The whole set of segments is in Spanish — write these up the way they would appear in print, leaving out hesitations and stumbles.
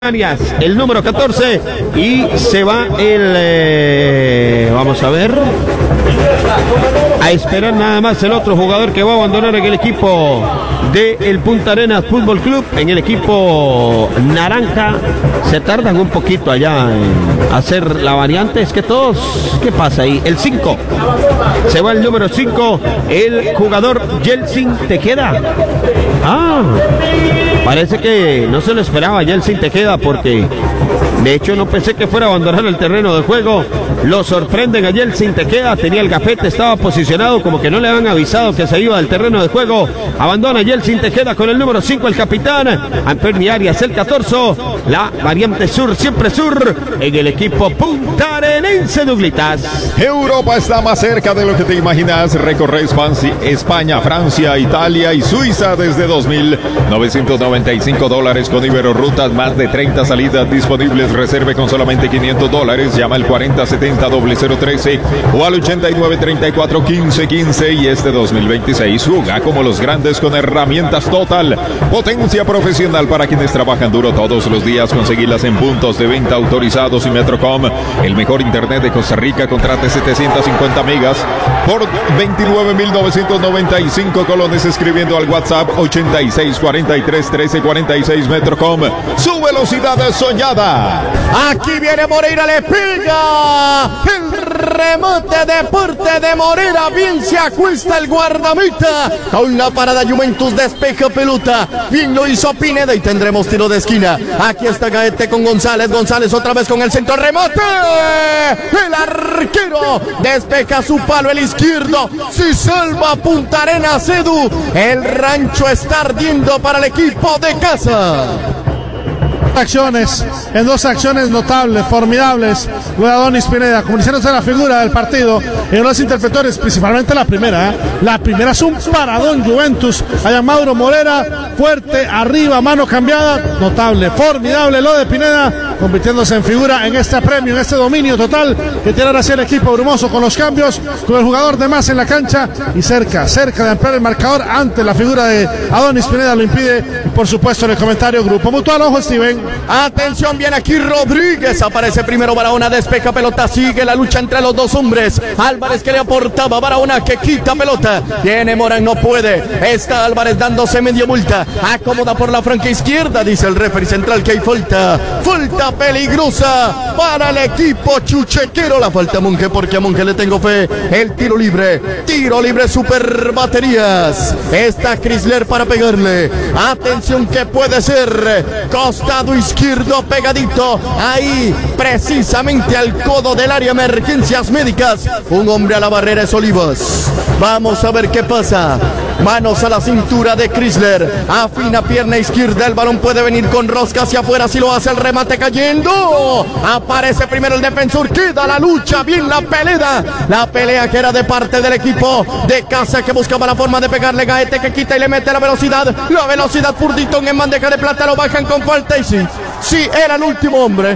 Arias, el número 14, y se va el vamos a ver, a esperar nada más el otro jugador que va a abandonar en el equipo de el Punta Arenas Fútbol Club. En el equipo naranja se tardan un poquito allá en hacer la variante. Es que todos, ¿qué pasa ahí? El 5, se va el número 5, el jugador Yeltsin Tejeda. Parece que no se lo esperaba Yeltsin Tejeda, porque de hecho no pensé que fuera a abandonar el terreno de juego. Lo sorprenden a Yeltsin Tejeda, tenía el gafete, estaba posicionado, como que no le habían avisado que se iba del terreno de juego. Abandona Yeltsin Tejeda con el número 5, el capitán Amperni Arias, el 14, la variante sur, siempre sur, en el equipo puntarenense Douglitas. Europa está más cerca de lo que te imaginas. Recorre España, Francia, Italia y Suiza desde $2,995 con Iberorrutas, más de 30 salidas disponibles. Reserve con solamente $500. Llama al 4070-0013 o al 8934-1515. Y este 2026 juega como los grandes con herramientas Total, potencia profesional para quienes trabajan duro todos los días. Conseguirlas en puntos de venta autorizados y Metrocom, el mejor internet de Costa Rica. Contrate 750 megas por $29,995 colones escribiendo al WhatsApp 8643-1346. Metrocom, su velocidad soñada. Aquí viene Moreira, le pega el remate de parte de Moreira, bien se acuesta el guardameta con la parada. Juventus despeja pelota, bien lo hizo Pineda y tendremos tiro de esquina. Aquí está Gaete con González otra vez con el centro, remate, el arquero despeja su palo, el izquierdo, si salva Punta Arenas. Edu, el rancho está ardiendo para el equipo de casa. En dos acciones notables, formidables, Adonis Pineda, convirtiéndose la figura del partido en los interpretores, principalmente la primera. La primera es un paradón Juventus, allá Mauro Moreira, fuerte, arriba, mano cambiada, notable, formidable lo de Pineda, convirtiéndose en figura en este premio, en este dominio total que tiene ahora el equipo brumoso, con los cambios, con el jugador de más en la cancha y cerca de ampliar el marcador. Ante la figura de Adonis Pineda lo impide, y por supuesto en el comentario Grupo Mutual. Ojo, Steven. Atención, viene aquí Rodríguez, aparece primero Barahona, despeja pelota, sigue la lucha entre los dos hombres. Álvarez que le aportaba, Barahona que quita pelota, viene Morán, no puede, está Álvarez dándose medio vuelta, acomoda por la franca izquierda, dice el referee central que hay falta peligrosa para el equipo chuchequero. La falta a Monje, porque a Monje le tengo fe. El tiro libre super baterías, está Chrysler para pegarle, atención que puede ser costado izquierdo pegadito, ahí precisamente al codo del área emergencias médicas, un hombre a la barrera es Olivas. Vamos a ver qué pasa. Manos a la cintura de Chrysler, afina pierna izquierda, el balón puede venir con rosca hacia afuera, si lo hace, el remate cayendo, aparece primero el defensor, queda la lucha, bien la pelea que era de parte del equipo de casa, que buscaba la forma de pegarle. Gaete que quita y le mete la velocidad Furditón en bandeja de plata, lo bajan con falta y sí, era el último hombre,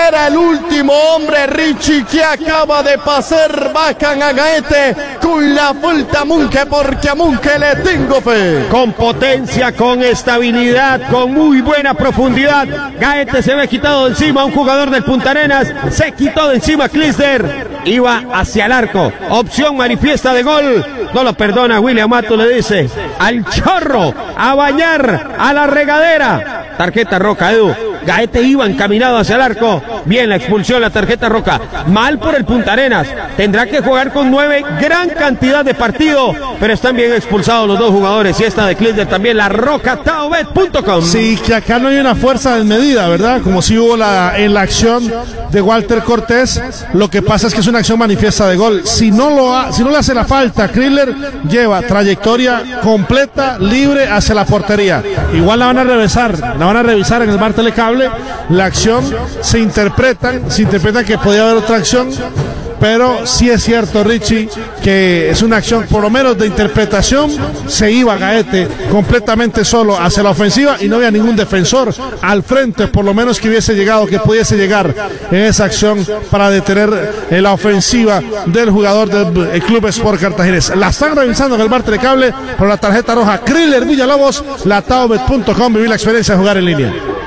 Richie, que acaba de pasar. Bajan a Gaete con la falta a Monje, porque a Monje le tengo fe. Con potencia, con estabilidad, con muy buena profundidad, Gaete se ve quitado de encima a un jugador del Punta Arenas, se quitó de encima Chrysler, iba hacia el arco, opción manifiesta de gol, no lo perdona William Mato, le dice al chorro, a bañar, a la regadera, tarjeta roja, Edu. Gaete iba encaminado hacia el arco, bien la expulsión, la tarjeta roja, mal por el Punta Arenas, tendrá que jugar con 9, gran cantidad de partido, pero están bien expulsados los dos jugadores, y esta de Chrysler también, la roja, taobet.com. Sí, que acá no hay una fuerza desmedida, ¿verdad? Como si hubo en la acción de Walter Cortés, lo que pasa es que es una acción manifiesta de gol. Si no le hace la falta, Chrysler lleva trayectoria completa, libre hacia la portería. Igual la van a revisar en el bar Telecable. La acción se interpreta que podía haber otra acción, pero sí es cierto, Richie, que es una acción por lo menos de interpretación. Se iba Gaete completamente solo hacia la ofensiva y no había ningún defensor al frente, por lo menos que pudiese llegar en esa acción para detener la ofensiva del jugador del Club Sport Cartaginés. La están revisando en el bar Telecable por la tarjeta roja. Chrysler Villalobos, la taobet.com, vivir la experiencia de jugar en línea.